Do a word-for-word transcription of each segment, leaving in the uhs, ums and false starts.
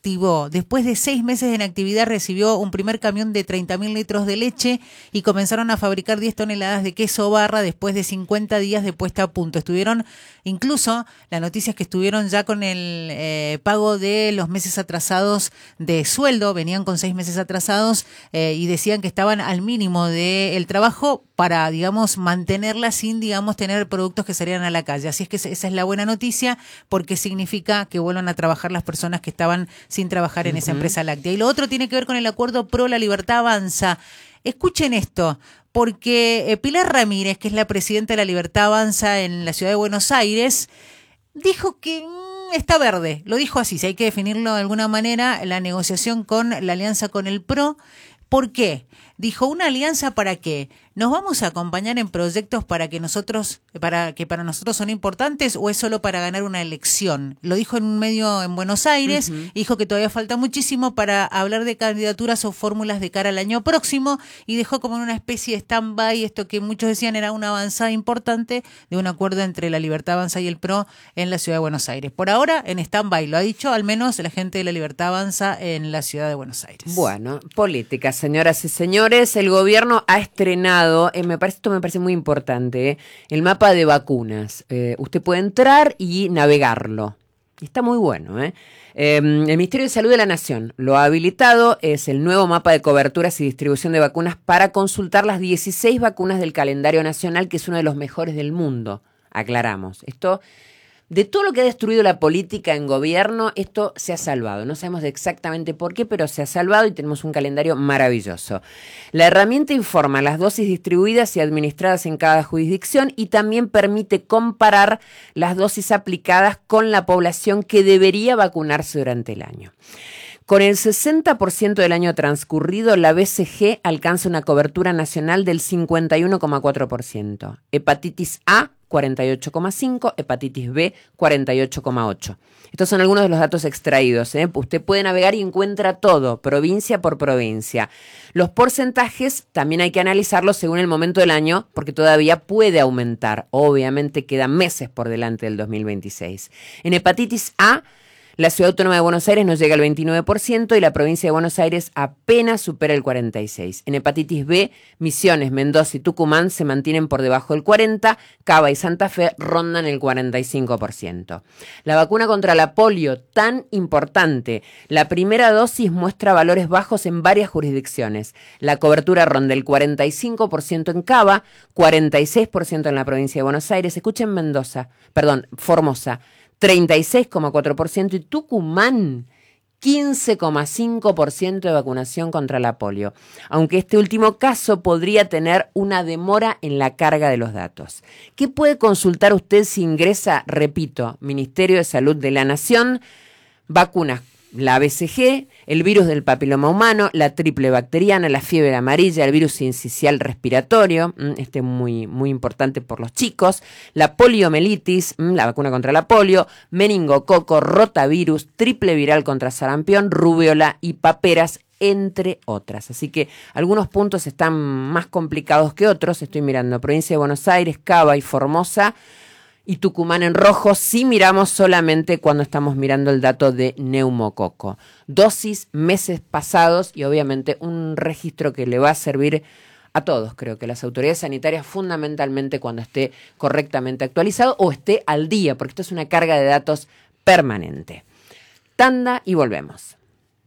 reactivó. Después de seis meses de inactividad recibió un primer camión de treinta mil litros de leche y comenzaron a fabricar diez toneladas de queso barra después de cincuenta días de puesta a punto. Estuvieron, incluso, la noticia es que estuvieron ya con el eh, pago de los meses atrasados de sueldo, venían con seis meses atrasados eh, y decían que estaban al mínimo del trabajo para, digamos, mantenerla sin, digamos, tener productos que salieran a la calle. Así es que esa es la buena noticia, porque significa que vuelvan a trabajar las personas que estaban sin trabajar en uh-huh. esa empresa láctea. Y lo otro tiene que ver con el acuerdo Pro La Libertad Avanza. Escuchen esto, porque eh, Pilar Ramírez, que es la presidenta de La Libertad Avanza en la ciudad de Buenos Aires, dijo que mmm, está verde. Lo dijo así, si hay que definirlo de alguna manera, la negociación con la alianza con el Pro. ¿Por qué? Dijo, ¿una alianza para qué? ¿Nos vamos a acompañar en proyectos para que nosotros, para que para nosotros son importantes o es solo para ganar una elección? Lo dijo en un medio en Buenos Aires, uh-huh. dijo que todavía falta muchísimo para hablar de candidaturas o fórmulas de cara al año próximo y dejó como en una especie de stand-by esto que muchos decían era una avanzada importante de un acuerdo entre La Libertad Avanza y el Pro en la ciudad de Buenos Aires. Por ahora en stand-by, lo ha dicho al menos la gente de La Libertad Avanza en la ciudad de Buenos Aires. Bueno, política, señoras y señores, el gobierno ha estrenado Eh, me parece, esto me parece muy importante, eh, el mapa de vacunas. Eh, usted puede entrar y navegarlo. Está muy bueno. Eh. Eh, el Ministerio de Salud de la Nación lo ha habilitado. Es el nuevo mapa de coberturas y distribución de vacunas para consultar las dieciséis vacunas del calendario nacional, que es uno de los mejores del mundo. Aclaramos. Esto... De todo lo que ha destruido la política en gobierno, esto se ha salvado. No sabemos exactamente por qué, pero se ha salvado y tenemos un calendario maravilloso. La herramienta informa las dosis distribuidas y administradas en cada jurisdicción y también permite comparar las dosis aplicadas con la población que debería vacunarse durante el año. Con el sesenta por ciento del año transcurrido, la B C G alcanza una cobertura nacional del cincuenta y uno coma cuatro por ciento. Hepatitis A, cuarenta y ocho coma cinco por ciento, hepatitis B, cuarenta y ocho coma ocho por ciento. Estos son algunos de los datos extraídos, ¿eh? Usted puede navegar y encuentra todo, provincia por provincia. Los porcentajes también hay que analizarlos según el momento del año, porque todavía puede aumentar. Obviamente quedan meses por delante del dos mil veintiséis. En hepatitis A, la Ciudad Autónoma de Buenos Aires nos llega al veintinueve por ciento y la provincia de Buenos Aires apenas supera el cuarenta y seis por ciento. En hepatitis B, Misiones, Mendoza y Tucumán se mantienen por debajo del cuarenta por ciento, Cava y Santa Fe rondan el cuarenta y cinco por ciento. La vacuna contra la polio, tan importante, la primera dosis muestra valores bajos en varias jurisdicciones. La cobertura ronda el cuarenta y cinco por ciento en Cava, cuarenta y seis por ciento en la provincia de Buenos Aires. Escuchen Mendoza, perdón, Formosa, treinta y seis coma cuatro por ciento y Tucumán, quince coma cinco por ciento de vacunación contra la polio, aunque este último caso podría tener una demora en la carga de los datos. ¿Qué puede consultar usted si ingresa? Repito, Ministerio de Salud de la Nación, vacunas, la B C G, el virus del papiloma humano, la triple bacteriana, la fiebre amarilla, el virus sincicial respiratorio, este es muy, muy importante por los chicos, la poliomielitis, la vacuna contra la polio, meningococo, rotavirus, triple viral contra sarampión, rubiola y paperas, entre otras. Así que algunos puntos están más complicados que otros. Estoy mirando provincia de Buenos Aires, Cava y Formosa, y Tucumán en rojo si miramos solamente cuando estamos mirando el dato de neumococo. Dosis, meses pasados y obviamente un registro que le va a servir a todos. Creo que las autoridades sanitarias fundamentalmente cuando esté correctamente actualizado o esté al día, porque esto es una carga de datos permanente. Tanda y volvemos.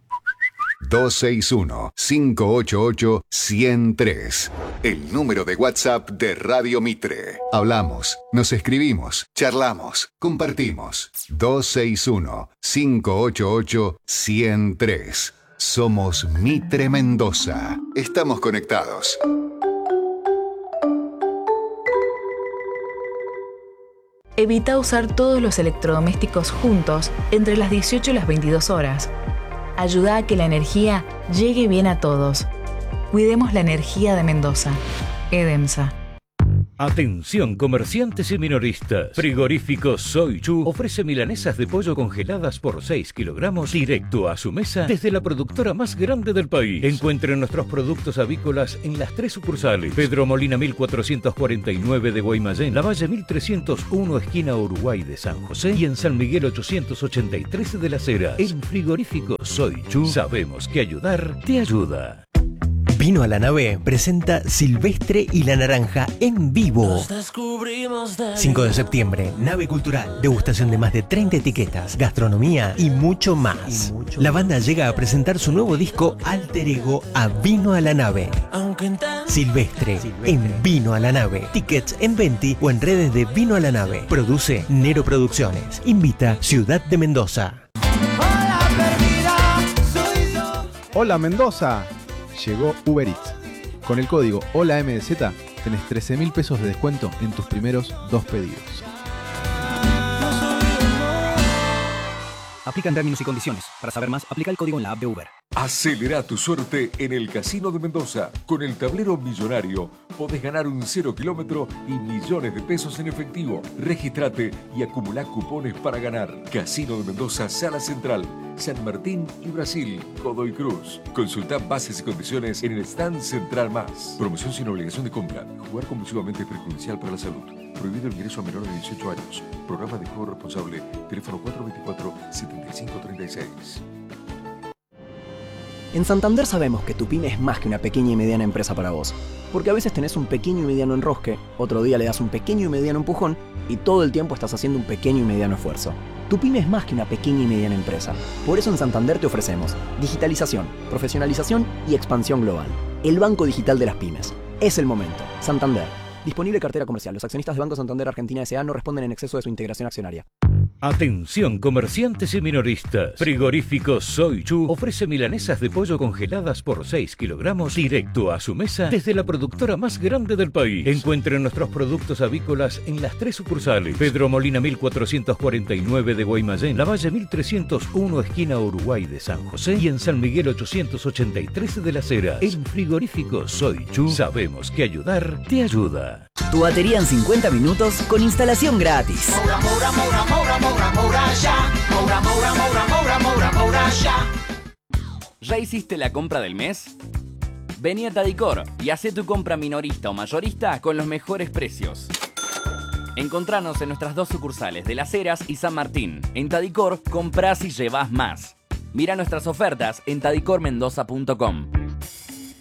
dos seis uno, cinco ocho ocho, uno cero tres. El número de WhatsApp de Radio Mitre. Hablamos, nos escribimos, charlamos, compartimos. dos seis uno, cinco ocho ocho, uno cero tres. Somos Mitre Mendoza. Estamos conectados. Evita usar todos los electrodomésticos juntos entre las dieciocho y las veintidós horas. Ayuda a que la energía llegue bien a todos. Cuidemos la energía de Mendoza. EDEMSA. Atención comerciantes y minoristas. Frigorífico Soy Chu ofrece milanesas de pollo congeladas por seis kilogramos directo a su mesa desde la productora más grande del país. Encuentren nuestros productos avícolas en las tres sucursales. Pedro Molina mil cuatrocientos cuarenta y nueve de Guaymallén, Lavalle mil trescientos uno esquina Uruguay de San José y en San Miguel ochocientos ochenta y tres de Las Heras. En Frigorífico Soy Chu sabemos que ayudar te ayuda. Vino a la Nave presenta Silvestre y la Naranja en vivo. cinco de septiembre, Nave Cultural. Degustación de más de treinta etiquetas, gastronomía y mucho más. Y mucho la banda llega a presentar su nuevo disco Alter Ego a Vino a la Nave. Silvestre, Silvestre en Vino a la Nave. Tickets en Venti o en redes de Vino a la Nave. Produce Nero Producciones. Invita Ciudad de Mendoza. Hola Mendoza. Llegó Uber Eats. Con el código HOLAMDZ tenés trece mil pesos de descuento en tus primeros dos pedidos. Aplican términos y condiciones. Para saber más, aplica el código en la app de Uber. Acelera tu suerte en el Casino de Mendoza. Con el tablero millonario podés ganar un cero kilómetro y millones de pesos en efectivo. Regístrate y acumulá cupones para ganar. Casino de Mendoza, Sala Central, San Martín y Brasil, Godoy Cruz. Consulta bases y condiciones en el stand Central Más. Promoción sin obligación de compra. Jugar compulsivamente es perjudicial para la salud. Prohibido el ingreso a menores de dieciocho años. Programa de juego responsable. Teléfono cuatro dos cuatro, siete cinco tres seis. En Santander sabemos que tu pyme es más que una pequeña y mediana empresa para vos. Porque a veces tenés un pequeño y mediano enrosque, otro día le das un pequeño y mediano empujón y todo el tiempo estás haciendo un pequeño y mediano esfuerzo. Tu pyme es más que una pequeña y mediana empresa. Por eso en Santander te ofrecemos digitalización, profesionalización y expansión global. El Banco Digital de las Pymes. Es el momento. Santander. Disponible cartera comercial. Los accionistas de Banco Santander Argentina S A no responden en exceso de su integración accionaria. Atención comerciantes y minoristas. Frigorífico Soy Chu ofrece milanesas de pollo congeladas por seis kilogramos directo a su mesa desde la productora más grande del país. Encuentren nuestros productos avícolas en las tres sucursales. Pedro Molina mil cuatrocientos cuarenta y nueve de Guaymallén, Lavalle mil trescientos uno esquina Uruguay de San José y en San Miguel ochocientos ochenta y tres de Las Heras. En Frigorífico Soy Chu sabemos que ayudar te ayuda. Tu batería en cincuenta minutos con instalación gratis. Moura, moura, moura, moura, moura, moura, ya. Moura, moura, moura, moura, moura, moura, ya. ¿Ya hiciste la compra del mes? Vení a Tadicor y hacé tu compra minorista o mayorista con los mejores precios. Encontranos en nuestras dos sucursales de Las Heras y San Martín. En Tadicor, comprás y llevás más. Mira nuestras ofertas en tadicor mendoza punto com.